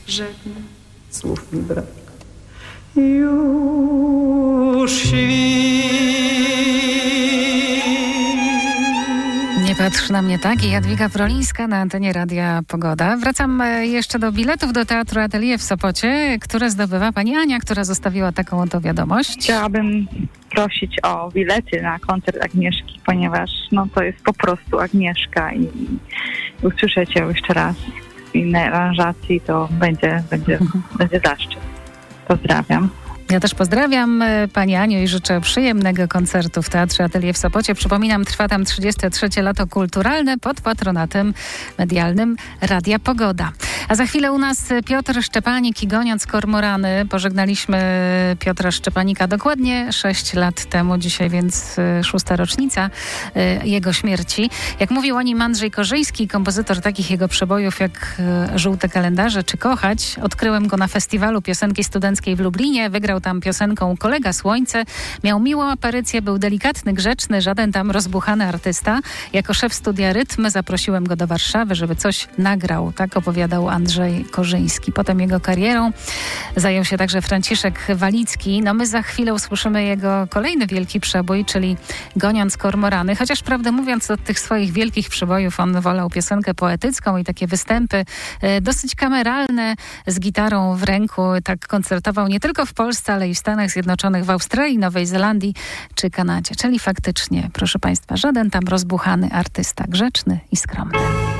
Żegnaj, słów mi brak. Już Nie patrz na mnie tak. I Jadwiga Wrolińska na antenie Radia Pogoda. Wracam jeszcze do biletów do Teatru Atelier w Sopocie, które zdobywa pani Ania, która zostawiła taką oto wiadomość. Chciałabym prosić o bilety na koncert Agnieszki, ponieważ to jest po prostu Agnieszka i usłyszeć ją jeszcze raz w innej aranżacji, to będzie zaszczyt. Pozdrawiam. Ja też pozdrawiam pani Aniu i życzę przyjemnego koncertu w Teatrze Atelier w Sopocie. Przypominam, trwa tam 33. lato kulturalne pod patronatem medialnym Radia Pogoda. A za chwilę u nas Piotr Szczepanik i Goniąc Kormorany. Pożegnaliśmy Piotra Szczepanika dokładnie 6 lat temu, dzisiaj więc 6. rocznica jego śmierci. Jak mówił o nim Andrzej Korzyński, kompozytor takich jego przebojów jak Żółte kalendarze czy Kochać, odkryłem go na festiwalu piosenki studenckiej w Lublinie. Wygrał tam piosenką Kolega Słońce. Miał miłą aparycję, był delikatny, grzeczny, żaden tam rozbuchany artysta. Jako szef studia Rytm zaprosiłem go do Warszawy, żeby coś nagrał. Tak opowiadał Andrzej Korzyński. Potem jego karierą zajął się także Franciszek Walicki. My za chwilę usłyszymy jego kolejny wielki przebój, czyli Goniąc Kormorany. Chociaż prawdę mówiąc, od tych swoich wielkich przebojów on wolał piosenkę poetycką i takie występy dosyć kameralne, z gitarą w ręku. Tak koncertował nie tylko w Polsce, ale i w Stanach Zjednoczonych, w Australii, Nowej Zelandii czy Kanadzie. Czyli faktycznie, proszę państwa, żaden tam rozbuchany artysta, grzeczny i skromny.